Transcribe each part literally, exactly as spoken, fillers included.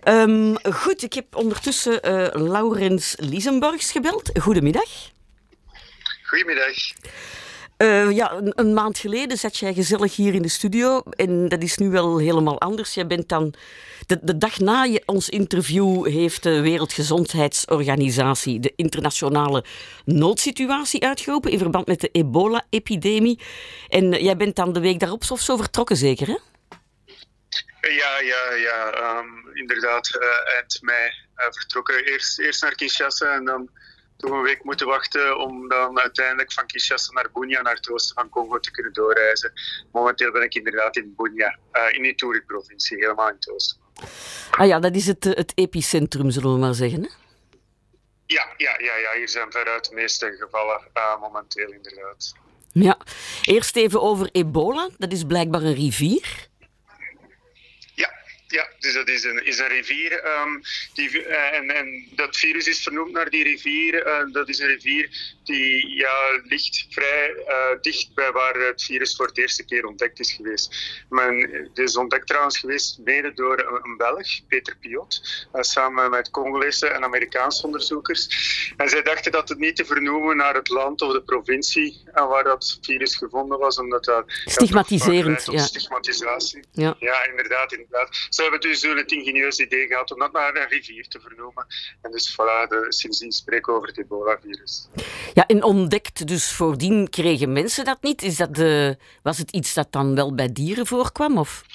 Um, goed, ik heb ondertussen uh, Laurens Liesenborgs gebeld. Goedemiddag. Goedemiddag. Uh, ja, een, een maand geleden zat jij gezellig hier in de studio en dat is nu wel helemaal anders. Jij bent dan de, de dag na je, ons interview heeft de Wereldgezondheidsorganisatie de internationale noodsituatie uitgeroepen in verband met de ebola-epidemie. En uh, jij bent dan de week daarop of zo vertrokken, zeker, hè? Ja, ja, ja. Um, inderdaad. Uh, eind mei uh, vertrokken. Eerst, eerst naar Kinshasa en dan toch een week moeten wachten om dan uiteindelijk van Kinshasa naar Bunia, naar het oosten van Congo, te kunnen doorreizen. Momenteel ben ik inderdaad in Bunia, uh, in de Ituri-provincie, helemaal in het oosten. Ah ja, dat is het, het epicentrum, zullen we maar zeggen, hè? Ja, ja, ja, ja, hier zijn veruit de meeste gevallen uh, momenteel inderdaad. Ja, eerst even over ebola. Dat is blijkbaar een rivier. Ja, dus dat is een, is een rivier. Um, die, uh, en, en dat virus is vernoemd naar die rivier. Uh, dat is een rivier die ja, ligt vrij uh, dicht bij waar het virus voor het eerste keer ontdekt is geweest. Men, het is ontdekt trouwens geweest mede door een, een Belg, Peter Piot, uh, samen met Congolese en Amerikaanse onderzoekers. En zij dachten dat het niet te vernoemen naar het land of de provincie uh, waar dat virus gevonden was, omdat dat stigmatiserend, dat ja. Stigmatisatie. Ja. ja, inderdaad, inderdaad. Ze hebben dus het ingenieuze idee gehad om dat naar een rivier te vernoemen. En dus voilà, de, sindsdien spreken we over het ebola-virus. Ja, en ontdekt, dus voordien kregen mensen dat niet? Is dat de, was het iets dat dan wel bij dieren voorkwam? Of?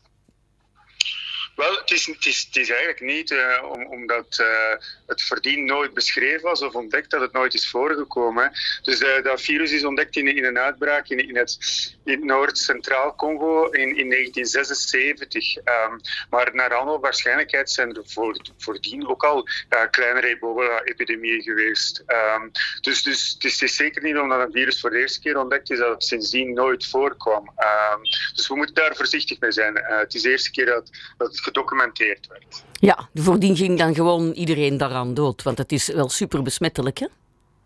Wel, het is, het is, het is eigenlijk niet uh, om, omdat uh, het voordien nooit beschreven was of ontdekt dat het nooit is voorgekomen. Hè. Dus uh, dat virus is ontdekt in, in een uitbraak in, in het in Noord-Centraal Congo in, in negentien zesenzeventig. Um, maar naar alle waarschijnlijkheid zijn er voor, voordien ook al uh, kleinere ebola-epidemieën geweest. Um, dus, dus het is, het is zeker niet omdat een virus voor de eerste keer ontdekt is dat het sindsdien nooit voorkwam. Um, dus we moeten daar voorzichtig mee zijn. Uh, het is de eerste keer dat, dat het gedocumenteerd werd. Ja, voordien ging dan gewoon iedereen daaraan dood, want het is wel super besmettelijk, hè?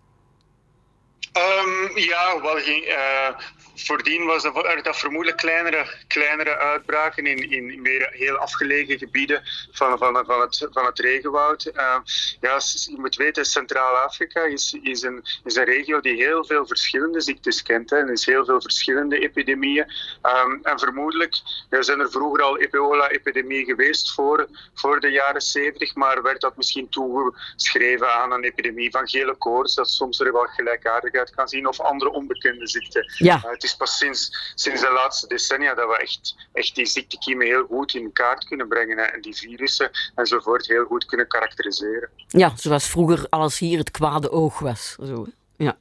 Um, ja, wel geen... Uh, Voordien was dat, er dat vermoedelijk kleinere, kleinere uitbraken in, in meer heel afgelegen gebieden van, van, van, het, van het regenwoud. Uh, ja, je moet weten, Centraal-Afrika is, is, een, is een regio die heel veel verschillende ziektes kent. Hè. Er is heel veel verschillende epidemieën. Um, en vermoedelijk ja, zijn er vroeger al ebola-epidemieën geweest voor, voor de jaren zeventig, maar werd dat misschien toegeschreven aan een epidemie van gele koorts, dat soms er wel gelijkaardigheid kan zien, of andere onbekende ziekten. Ja. Uh, het is pas sinds, sinds de laatste decennia dat we echt, echt die ziektekiemen heel goed in kaart kunnen brengen hè, en die virussen enzovoort heel goed kunnen karakteriseren. Ja, zoals vroeger alles hier het kwade oog was. Zo. Ja.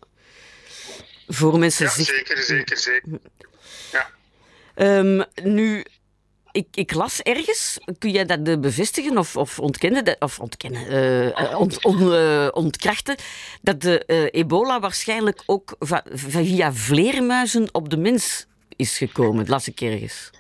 Voor mensen ja, zich... zeker, zeker, zeker. Ja. Um, nu, ik, ik las ergens, kun jij dat bevestigen of, of ontkennen, dat, of ontkennen, uh, ont, on, uh, ontkrachten, dat de uh, ebola waarschijnlijk ook va, via vleermuizen op de mens is gekomen, dat las ik ergens.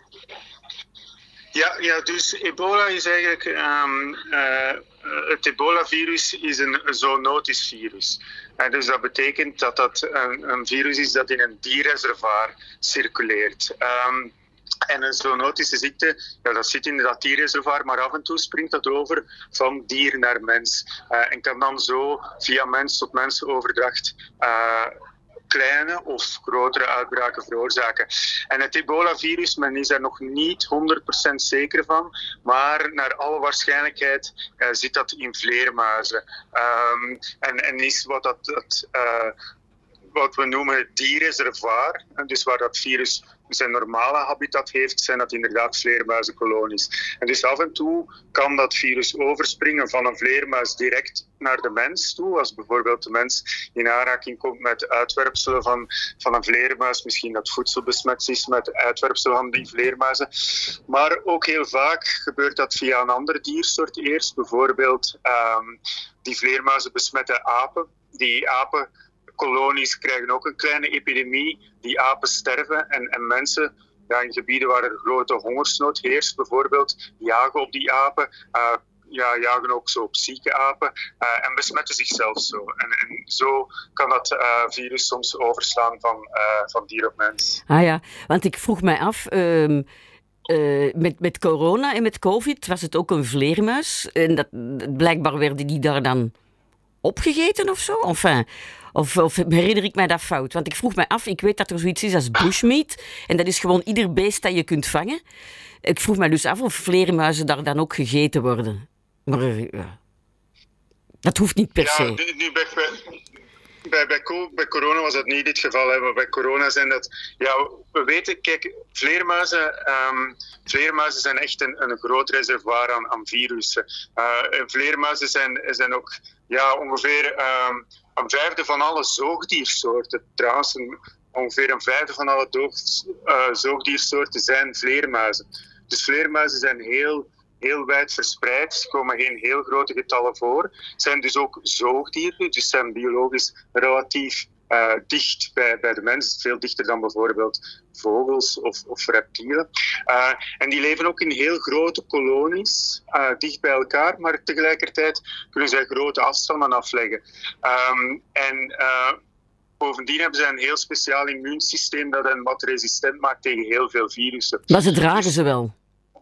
Ja, ja, dus ebola is eigenlijk... Um, uh, het ebola-virus is een zoonotisch virus. En dus dat betekent dat dat een, een virus is dat in een dierreservoir circuleert. Um, En een zoonotische ziekte, ja, dat zit in dat dierreservoir, maar af en toe springt dat over van dier naar mens. Uh, en kan dan zo via mens tot mens overdracht uh, kleine of grotere uitbraken veroorzaken. En het ebola-virus, men is er nog niet honderd procent zeker van, maar naar alle waarschijnlijkheid uh, zit dat in vleermuizen. Um, en, en is wat dat... dat uh, wat we noemen het dierreservoir, dus waar dat virus zijn normale habitat heeft, zijn dat inderdaad vleermuizenkolonies. En dus af en toe kan dat virus overspringen van een vleermuis direct naar de mens toe, als bijvoorbeeld de mens in aanraking komt met uitwerpselen van, van een vleermuis, misschien dat voedsel besmet is met uitwerpselen van die vleermuizen. Maar ook heel vaak gebeurt dat via een andere diersoort eerst, bijvoorbeeld um, die vleermuizen besmetten apen. Die apen kolonies krijgen ook een kleine epidemie, die apen sterven en, en mensen ja, in gebieden waar er grote hongersnood heerst bijvoorbeeld, jagen op die apen, uh, ja, jagen ook zo op zieke apen uh, en besmetten zichzelf zo. En, en zo kan dat uh, virus soms overslaan van, uh, van dier op mens. Ah ja, want ik vroeg mij af... Um... uh, met, met corona en met COVID was het ook een vleermuis. En dat, blijkbaar werden die daar dan opgegeten of zo? Enfin, of, of herinner ik mij dat fout? Want ik vroeg mij af, ik weet dat er zoiets is als bushmeat. En dat is gewoon ieder beest dat je kunt vangen. Ik vroeg mij dus af of vleermuizen daar dan ook gegeten worden. Maar uh, dat hoeft niet per se. Ja, nu, nu bij, bij, bij, bij corona was dat niet het geval. Hè. Maar bij corona zijn dat... Ja, we weten, kijk, vleermuizen, um, vleermuizen zijn echt een, een groot reservoir aan, aan virussen. Uh, vleermuizen zijn, zijn ook ja, ongeveer um, een vijfde van alle zoogdiersoorten. Trouwens, een, ongeveer een vijfde van alle doog, uh, zoogdiersoorten zijn vleermuizen. Dus vleermuizen zijn heel... heel wijd verspreid, er komen geen heel grote getallen voor. Zijn dus ook zoogdieren, dus zijn biologisch relatief uh, dicht bij, bij de mens, veel dichter dan bijvoorbeeld vogels of, of reptielen. Uh, en die leven ook in heel grote kolonies, uh, dicht bij elkaar, maar tegelijkertijd kunnen zij grote afstanden afleggen. Um, en uh, bovendien hebben ze een heel speciaal immuunsysteem dat hen wat resistent maakt tegen heel veel virussen. Maar ze dragen ze wel.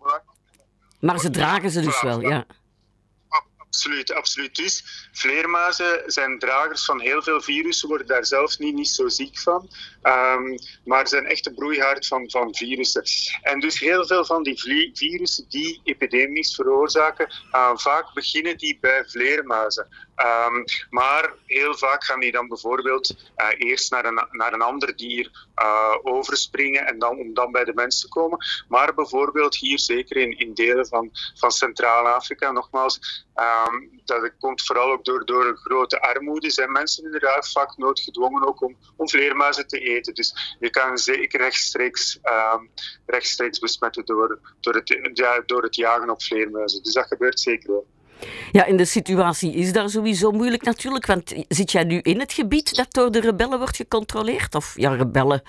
Maar ze dragen ze dus voilà, wel, voilà. ja. Absoluut, absoluut. Dus vleermuizen zijn dragers van heel veel virussen, worden daar zelf niet, niet zo ziek van. Um, maar zijn echt een broeihaard van, van virussen. En dus heel veel van die vlie- virussen die epidemisch veroorzaken, uh, vaak beginnen die bij vleermuizen. Um, maar heel vaak gaan die dan bijvoorbeeld uh, eerst naar een, naar een ander dier uh, overspringen en dan, om dan bij de mens te komen. Maar bijvoorbeeld hier, zeker in, in delen van, van Centraal-Afrika, nogmaals, um, dat komt vooral ook door, door een grote armoede, zijn mensen inderdaad vaak noodgedwongen ook om, om vleermuizen te eten. Dus je kan zeker rechtstreeks, um, rechtstreeks besmetten door, door, het, ja, door het jagen op vleermuizen. Dus dat gebeurt zeker wel. Ja, en de situatie is daar sowieso moeilijk natuurlijk, want zit jij nu in het gebied dat door de rebellen wordt gecontroleerd? Of ja, rebellen...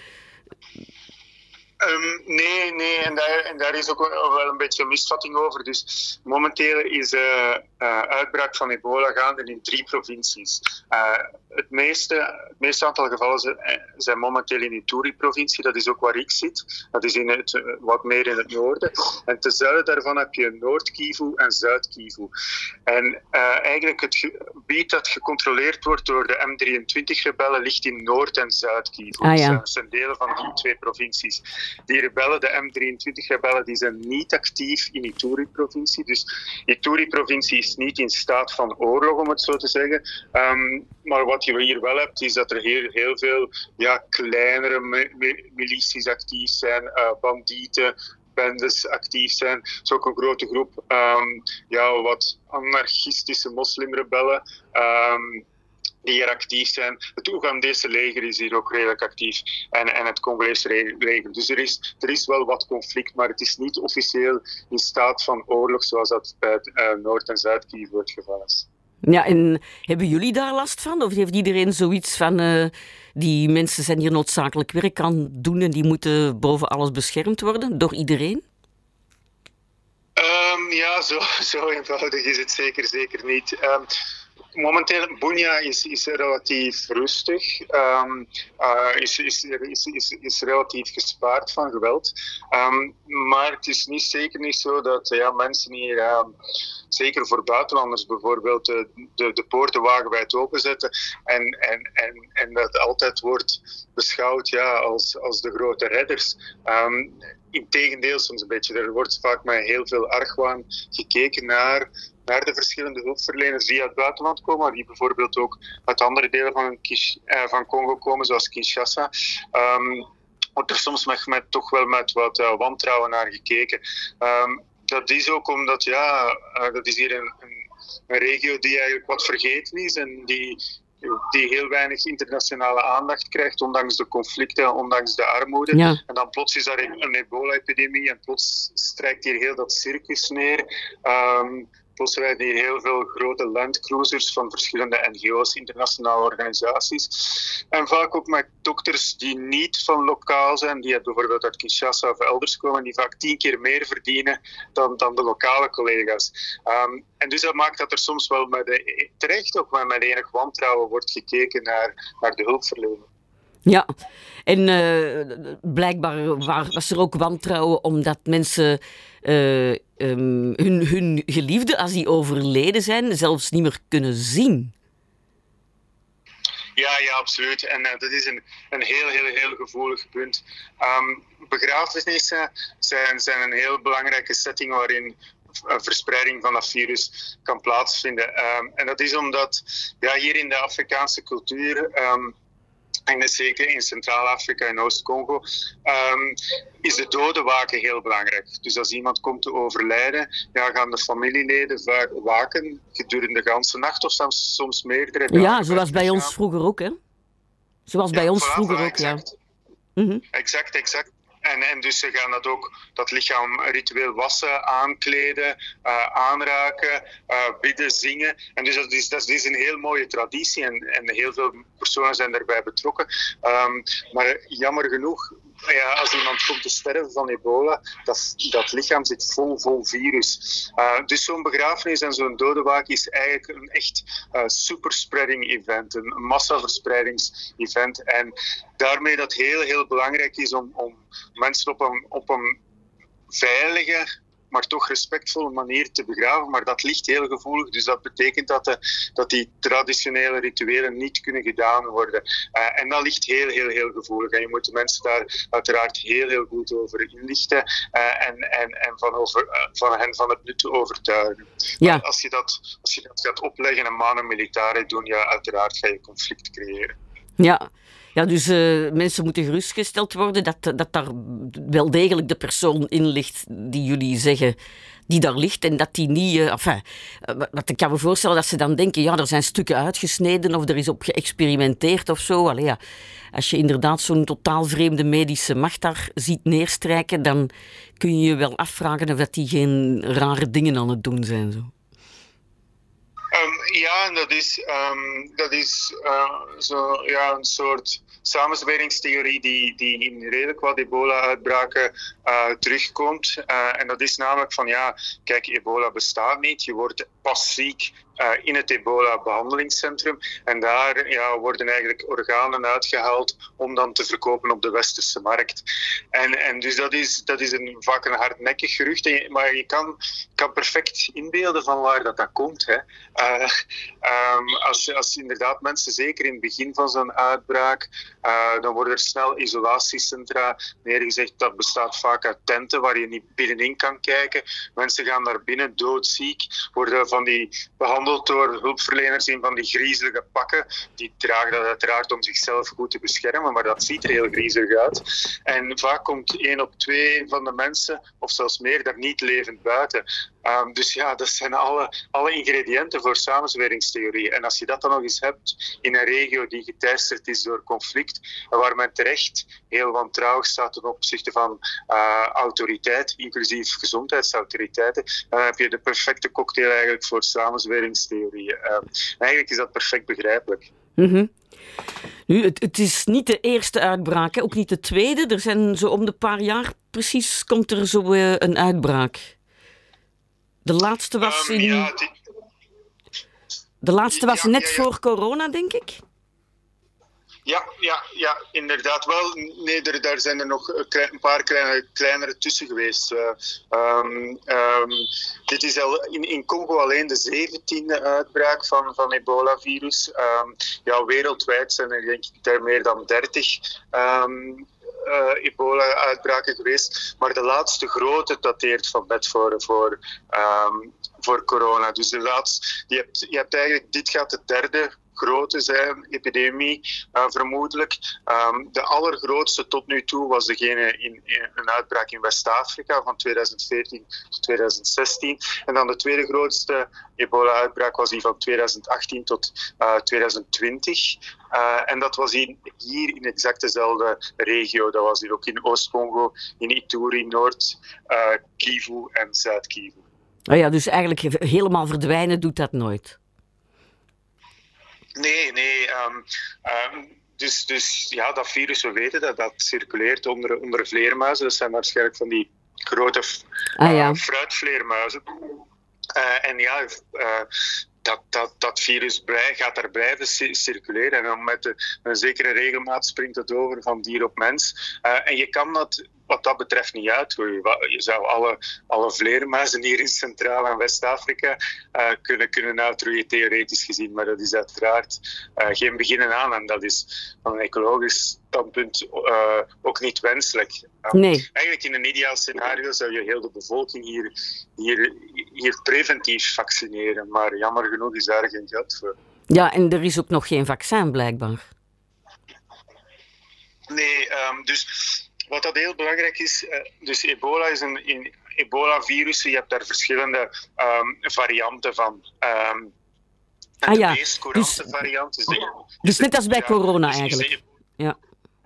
Um, nee, nee, en daar, en daar is ook wel een beetje een misvatting over. Dus momenteel is de uh, uh, uitbraak van ebola gaande in drie provincies. Uh, het, meeste, het meeste aantal gevallen zijn, zijn momenteel in de Ituri-provincie, dat is ook waar ik zit. Dat is in het, uh, wat meer in het noorden. En ten zuiden daarvan heb je Noord-Kivu en Zuid-Kivu. En uh, eigenlijk het gebied dat gecontroleerd wordt door de M drieëntwintig-rebellen ligt in Noord- en Zuid-Kivu. Ah, ja. Dus dat zijn delen van die twee provincies. Die rebellen, de M drieëntwintig-rebellen, die zijn niet actief in Ituri-provincie. Dus Ituri-provincie is niet in staat van oorlog, om het zo te zeggen. Um, maar wat je hier wel hebt, is dat er heel, heel veel ja, kleinere mi- milities actief zijn, uh, bandieten, bendes actief zijn. Er is ook een grote groep um, ja, wat anarchistische moslimrebellen um, die er actief zijn. Het Oegandese leger is hier ook redelijk actief en, en het Congolese leger. Dus er is, er is wel wat conflict, maar het is niet officieel in staat van oorlog zoals dat bij het, uh, Noord- en Zuid-Kivu het geval is. Ja, en hebben jullie daar last van? Of heeft iedereen zoiets van... Uh, die mensen zijn hier noodzakelijk werk aan doen en die moeten boven alles beschermd worden door iedereen? Um, ja, zo, zo eenvoudig is het zeker, zeker niet. Um, Momenteel, Bunia is, is relatief rustig, um, uh, is, is, is, is, is relatief gespaard van geweld. Um, maar het is niet, zeker niet zo dat ja, mensen hier, um, zeker voor buitenlanders bijvoorbeeld, de, de, de poorten wagenwijd openzetten en, en, en, en dat altijd wordt beschouwd ja, als, als de grote redders. Um, Integendeel soms een beetje. Er wordt vaak met heel veel argwaan gekeken naar... naar de verschillende hulpverleners die uit het buitenland komen, maar die bijvoorbeeld ook uit andere delen van, Kish, eh, van Congo komen, zoals Kinshasa. Um, wordt er soms met, met, toch wel met wat uh, wantrouwen naar gekeken. Um, dat is ook omdat, ja, uh, dat is hier een, een, een regio die eigenlijk wat vergeten is en die... die heel weinig internationale aandacht krijgt, ondanks de conflicten, ondanks de armoede. Ja. En dan plots is daar een ebola-epidemie en plots strijkt hier heel dat circus neer. Um, Plots rijden hier heel veel grote landcruisers van verschillende N G O's, internationale organisaties. En vaak ook met dokters die niet van lokaal zijn, die bijvoorbeeld uit Kinshasa of elders komen, die vaak tien keer meer verdienen dan, dan de lokale collega's. Um, en dus dat maakt dat er soms wel met de, terecht ook met enig wantrouwen wordt gekeken naar, naar de hulpverlening. Ja, en uh, blijkbaar was er ook wantrouwen omdat mensen uh, um, hun, hun geliefden, als die overleden zijn, zelfs niet meer kunnen zien. Ja, ja, absoluut. En uh, dat is een, een heel, heel, heel gevoelig punt. Um, begrafenissen zijn, zijn een heel belangrijke setting waarin verspreiding van dat virus kan plaatsvinden. Um, en dat is omdat ja, hier in de Afrikaanse cultuur, um, en zeker in Centraal-Afrika en Oost-Congo, um, is de dodenwaken heel belangrijk. Dus als iemand komt te overlijden, ja, gaan de familieleden vaak waken gedurende de ganse nacht of soms, soms meerdere dagen. Ja, zoals bij ons vroeger ook, hè? Zoals bij ja, ons voilà, vroeger voilà, ook, exact. ja. Mm-hmm. Exact, exact. En, en dus ze gaan dat ook, dat lichaam ritueel wassen, aankleden, uh, aanraken, uh, bidden, zingen. En dus dat is, dat is een heel mooie traditie en, en heel veel personen zijn daarbij betrokken. Um, maar jammer genoeg, ja, als iemand komt te sterven van ebola, dat, dat lichaam zit vol, vol virus. Uh, dus zo'n begrafenis en zo'n dodenwaak is eigenlijk een echt uh, superspreading event, een massaverspreidingsevent. En daarmee dat heel, heel belangrijk is om, om mensen op een, op een veilige, maar toch respectvolle manier te begraven. Maar dat ligt heel gevoelig, dus dat betekent dat, de, dat die traditionele rituelen niet kunnen gedaan worden. Uh, en dat ligt heel, heel, heel gevoelig. En je moet de mensen daar uiteraard heel, heel goed over inlichten uh, en, en, en van, over, uh, van hen van het nut overtuigen. Ja. Maar als je, dat, als je dat gaat opleggen en mannen militaren doen, ja, uiteraard ga je conflict creëren. Ja. Ja, dus uh, mensen moeten gerustgesteld worden dat, dat daar wel degelijk de persoon in ligt die jullie zeggen die daar ligt en dat die niet... Uh, enfin, uh, dat ik kan me voorstellen dat ze dan denken, ja, er zijn stukken uitgesneden of er is op geëxperimenteerd of zo. Allee, ja. Als je inderdaad zo'n totaal vreemde medische macht daar ziet neerstrijken, dan kun je je wel afvragen of dat die geen rare dingen aan het doen zijn. Zo. Um, ja, en dat is, um, dat is uh, zo, ja, een soort samenzweringstheorie die, die in redelijk wat ebola-uitbraken uh, terugkomt. Uh, en dat is namelijk van, ja, kijk, ebola bestaat niet. Je wordt pas ziek uh, in het ebola-behandelingscentrum. En daar ja, worden eigenlijk organen uitgehaald om dan te verkopen op de westerse markt. En, en dus dat is, dat is een, vaak een hardnekkig gerucht. Maar je kan, kan perfect inbeelden van waar dat, dat komt. Hè. Uh, um, als, als inderdaad mensen, zeker in het begin van zo'n uitbraak, uh, dan worden er snel isolatiecentra neergezet. Dat bestaat vaak uit tenten waar je niet binnenin kan kijken. Mensen gaan naar binnen doodziek, worden van die behandeld door hulpverleners in van die griezelige pakken. Die dragen dat uiteraard om zichzelf goed te beschermen, maar dat ziet er heel griezelig uit. En vaak komt één op twee van de mensen, of zelfs meer, daar niet levend buiten. Um, dus ja, dat zijn alle, alle ingrediënten voor samenzweringstheorie. En als je dat dan nog eens hebt in een regio die geteisterd is door conflict, en waar men terecht heel wantrouwig staat ten opzichte van uh, autoriteit, inclusief gezondheidsautoriteiten, dan heb je de perfecte cocktail eigenlijk voor samenzweringstheorieën. Uh, eigenlijk is dat perfect begrijpelijk. Mm-hmm. Nu, het, het is niet de eerste uitbraak, hè? Ook niet de tweede. Er zijn zo om de paar jaar precies komt er zo uh, een uitbraak. De laatste was in... Um, ja, die... De laatste was ja, net ja, ja. voor corona, denk ik? Ja, ja, ja, inderdaad wel. Nee, er, daar zijn er nog een paar kleine, kleinere tussen geweest. Uh, um, um, dit is al in, in Congo alleen de zeventiende uitbraak van, van ebola-virus. Um, ja, wereldwijd zijn er denk ik er meer dan dertig um, uh, ebola-uitbraken geweest. Maar de laatste grote dateert van net voor... voor um, voor corona. Dus de laatste, je, hebt, je hebt eigenlijk, dit gaat de derde grote zijn, epidemie, uh, vermoedelijk. Um, de allergrootste tot nu toe was degene in, in een uitbraak in West-Afrika van tweeduizend veertien tot tweeduizend zestien. En dan de tweede grootste ebola-uitbraak was die van tweeduizend achttien tot uh, tweeduizend twintig. Uh, en dat was in, hier in exact dezelfde regio. Dat was hier ook in Oost-Congo, in Ituri, Noord-Kivu uh, en Zuid-Kivu. Oh ja, dus eigenlijk helemaal verdwijnen doet dat nooit. Nee, nee. Um, um, dus, dus ja, dat virus, we weten dat dat circuleert onder, onder vleermuizen. Dat zijn waarschijnlijk van die grote uh, ah, ja. fruitvleermuizen. Uh, en ja, uh, dat, dat, dat virus blij, gaat daar blijven circuleren. En dan met de, een zekere regelmaat springt het over van dier op mens. Uh, en je kan dat wat dat betreft niet uitroeien. Je zou alle, alle vleermuizen hier in Centraal- en West-Afrika uh, kunnen, kunnen uitroeien, theoretisch gezien. Maar dat is uiteraard uh, geen beginnen aan. En dat is van een ecologisch standpunt uh, ook niet wenselijk. Um, nee. Eigenlijk in een ideaal scenario zou je heel de bevolking hier, hier, hier preventief vaccineren. Maar jammer genoeg is daar geen geld voor. Ja, en er is ook nog geen vaccin, blijkbaar. Nee, um, dus... Wat dat heel belangrijk is, dus ebola is een, in ebola-virussen, je hebt daar verschillende um, varianten van. Um, en ah, de ja. meest courante dus, variant is de... Dus net als bij ja, corona dus eigenlijk. De, ja.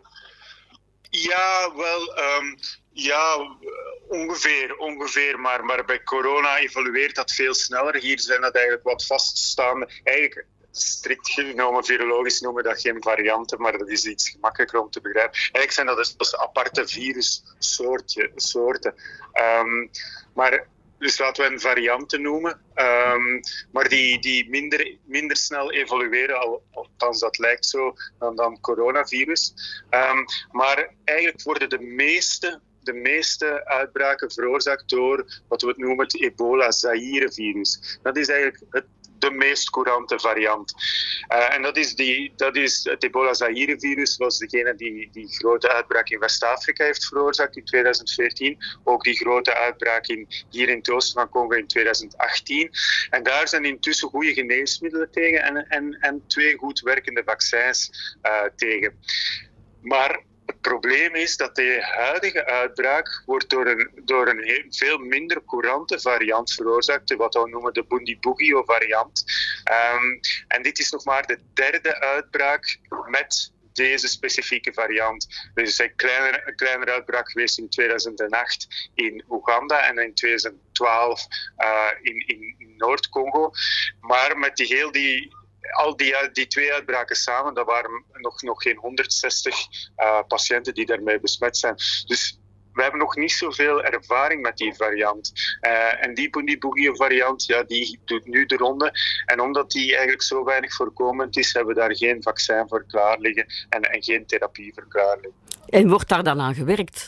ja, wel... Um, ja, ongeveer, ongeveer. Maar, maar bij corona evolueert dat veel sneller. Hier zijn dat eigenlijk wat vaststaande... Eigenlijk, strikt genomen, virologisch noemen dat geen varianten, maar dat is iets gemakkelijker om te begrijpen. Eigenlijk zijn dat dus aparte virussoorten. Um, maar, dus laten we hen varianten noemen, um, maar die, die minder, minder snel evolueren, al, althans dat lijkt zo, dan, dan coronavirus. Um, maar eigenlijk worden de meeste... De meeste uitbraken veroorzaakt door wat we het noemen het ebola-Zaire-virus. Dat is eigenlijk het, de meest courante variant. Uh, en dat is, die, dat is het ebola-Zaire-virus, was degene die die grote uitbraak in West-Afrika heeft veroorzaakt in tweeduizend veertien. Ook die grote uitbraak in, hier in het oosten van Congo in tweeduizend achttien. En daar zijn intussen goede geneesmiddelen tegen en, en, en twee goed werkende vaccins uh, tegen. Maar het probleem is dat de huidige uitbraak wordt door een, door een heel, veel minder courante variant veroorzaakt, wat we noemen de Bundibugyo-variant. Um, en dit is nog maar de derde uitbraak met deze specifieke variant. Er is een kleinere, een kleinere uitbraak geweest in tweeduizend acht in Oeganda en in tweeduizend twaalf uh, in, in Noord-Congo. Maar met die heel die... Al die, die twee uitbraken samen, dat waren nog, nog geen honderdzestig uh, patiënten die daarmee besmet zijn. Dus we hebben nog niet zoveel ervaring met die variant. Uh, en die Bundibugyo-variant, ja, die doet nu de ronde. En omdat die eigenlijk zo weinig voorkomend is, hebben we daar geen vaccin voor klaar liggen en, en geen therapie voor klaar liggen. En wordt daar dan aan gewerkt?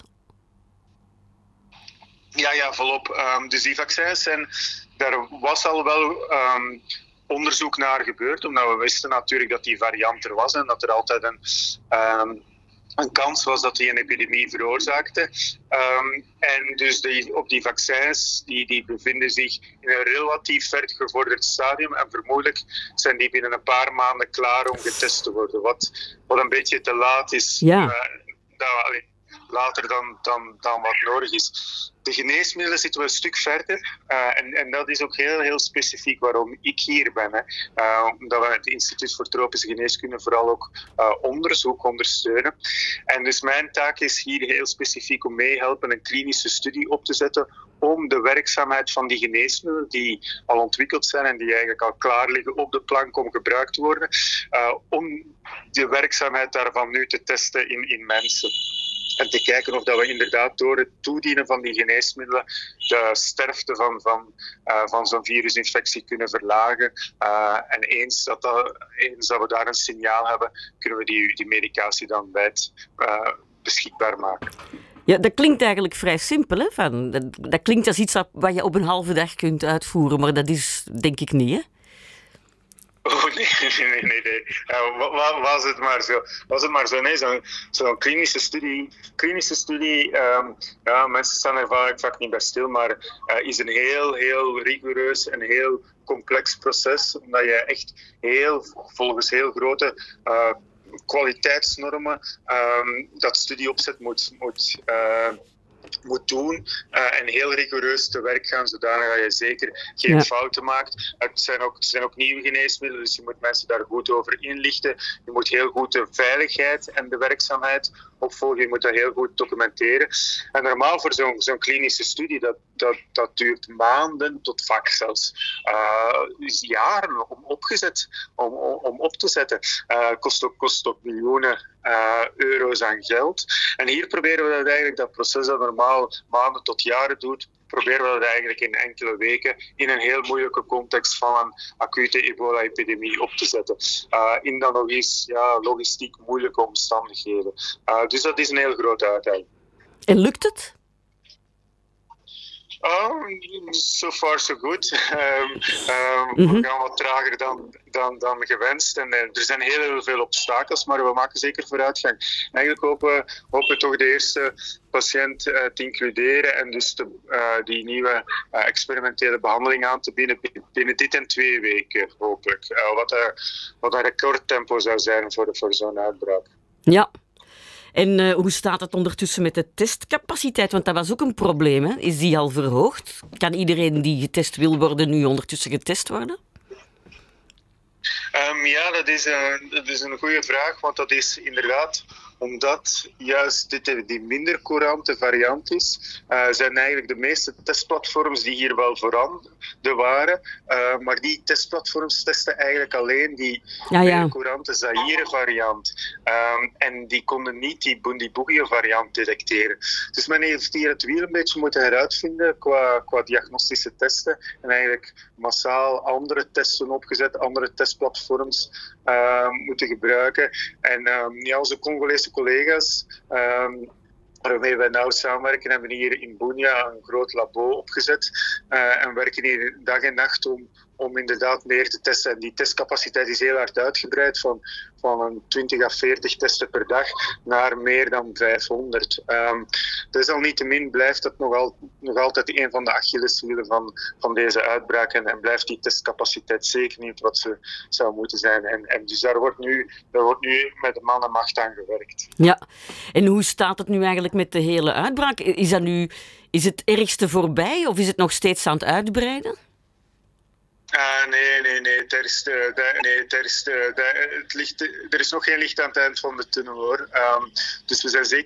Ja, ja, volop. Um, dus die vaccins zijn... Daar was al wel... Um, onderzoek naar gebeurd, omdat we wisten natuurlijk dat die variant er was en dat er altijd een, um, een kans was dat die een epidemie veroorzaakte. Um, en dus die, op die vaccins, die, die bevinden zich in een relatief ver gevorderd stadium en vermoedelijk zijn die binnen een paar maanden klaar om getest te worden, wat, wat een beetje te laat is. Ja. Uh, dat, allee, later dan, dan, dan wat nodig is. De geneesmiddelen zitten we een stuk verder. Uh, en, en dat is ook heel, heel specifiek waarom ik hier ben. Hè. Uh, omdat we het Instituut voor Tropische Geneeskunde vooral ook uh, onderzoek ondersteunen. En dus mijn taak is hier heel specifiek om meehelpen een klinische studie op te zetten om de werkzaamheid van die geneesmiddelen die al ontwikkeld zijn en die eigenlijk al klaar liggen op de plank om gebruikt te worden, uh, om de werkzaamheid daarvan nu te testen in, in mensen. En te kijken of dat we inderdaad door het toedienen van die geneesmiddelen de sterfte van, van, uh, van zo'n virusinfectie kunnen verlagen. Uh, en eens dat, dat, eens dat we daar een signaal hebben, kunnen we die, die medicatie dan wijd uh, beschikbaar maken. Ja, dat klinkt eigenlijk vrij simpel. Hè? Van, dat, dat klinkt als iets wat je op een halve dag kunt uitvoeren, maar dat is denk ik niet, hè? Oh nee, nee, nee, nee. Uh, was het maar zo. Was het maar zo, nee, zo'n, zo'n klinische studie. Klinische studie, um, ja, mensen staan er vaak, vaak niet bij stil, maar uh, is een heel, heel rigoureus en heel complex proces, omdat je echt heel, volgens heel grote uh, kwaliteitsnormen um, dat studieopzet moet, moet uh, moet doen uh, en heel rigoureus te werk gaan, zodanig dat je zeker geen ja. fouten maakt. Het zijn, ook, het zijn ook nieuwe geneesmiddelen, dus je moet mensen daar goed over inlichten. Je moet heel goed de veiligheid en de werkzaamheid opvolgen. Je moet dat heel goed documenteren. En normaal voor zo'n, zo'n klinische studie, dat, dat, dat duurt maanden tot vaak zelfs uh, jaren om opgezet, om, om op te zetten. Uh, kost ook, kost ook miljoenen uh, euro's aan geld. En hier proberen we dat eigenlijk, dat proces dat normaal maanden tot jaren duurt, proberen we dat eigenlijk in enkele weken in een heel moeilijke context van een acute ebola-epidemie op te zetten. Uh, in dan nog eens ja, logistiek moeilijke omstandigheden. Uh, dus dat is een heel grote uitdaging. En lukt het? Oh, so far so good. Um, um, mm-hmm. We gaan wat trager dan, dan, dan gewenst. En, en er zijn heel, heel veel obstakels, maar we maken zeker vooruitgang. Eigenlijk hopen, hopen we toch de eerste patiënt uh, te includeren en dus te, uh, die nieuwe uh, experimentele behandeling aan te bieden binnen dit en twee weken, hopelijk. Uh, wat, uh, wat een recordtempo zou zijn voor, voor zo'n uitbraak. Ja. En uh, hoe staat het ondertussen met de testcapaciteit? Want dat was ook een probleem, hè? Is die al verhoogd? Kan iedereen die getest wil worden nu ondertussen getest worden? Um, ja, dat is, een, dat is een goede vraag, want dat is inderdaad omdat juist dit die minder courante variant is, uh, zijn eigenlijk de meeste testplatforms die hier wel voorhanden waren. Uh, maar die testplatforms testen eigenlijk alleen die ja, ja. meer courante Zaire variant. Um, en die konden niet die Bundibugyo variant detecteren. Dus men heeft hier het wiel een beetje moeten heruitvinden qua, qua diagnostische testen. En eigenlijk massaal andere testen opgezet, andere testplatforms uh, moeten gebruiken. En um, ja, onze Congolese collega's, um, waarmee wij nauw samenwerken, hebben hier in Bunia een groot labo opgezet uh, en werken hier dag en nacht om, om inderdaad meer te testen. En die testcapaciteit is heel hard uitgebreid, van, van een twintig à veertig testen per dag naar meer dan vijfhonderd. Um, desalniettemin blijft dat nog, al, nog altijd een van de Achilleshielen van, van deze uitbraak en, en blijft die testcapaciteit zeker niet wat ze zou moeten zijn. En, en dus daar wordt, nu, daar wordt nu met de man en macht aan gewerkt. Ja, en hoe staat het nu eigenlijk met de hele uitbraak? Is dat nu, is het ergste voorbij of is het nog steeds aan het uitbreiden? Uh, nee, nee, nee. Er is, de, de, nee er, is de, de, het licht, er is nog geen licht aan het eind van de tunnel, hoor. Um, dus we zijn zeker